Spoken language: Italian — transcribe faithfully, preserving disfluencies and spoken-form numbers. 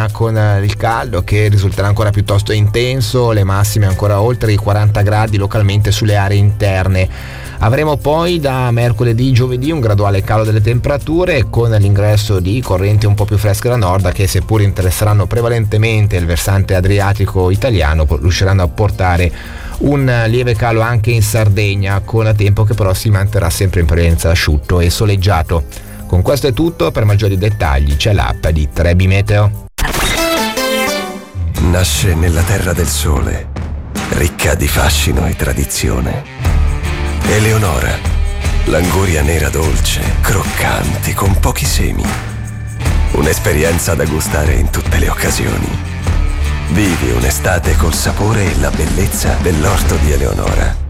Sardegna, con il caldo che risulterà ancora piuttosto intenso, le massime ancora oltre i quaranta gradi localmente sulle aree interne. Avremo poi da mercoledì, giovedì un graduale calo delle temperature, con l'ingresso di correnti un po' più fresche da nord che, seppur interesseranno prevalentemente il versante adriatico italiano, riusciranno a portare un lieve calo anche in Sardegna, con tempo che però si manterrà sempre in prevalenza asciutto e soleggiato. Con questo è tutto, per maggiori dettagli c'è l'app di Trebi Meteo. Nasce nella terra del sole, ricca di fascino e tradizione. Eleonora, l'anguria nera dolce, croccante, con pochi semi. Un'esperienza da gustare in tutte le occasioni. Vivi un'estate col sapore e la bellezza dell'orto di Eleonora.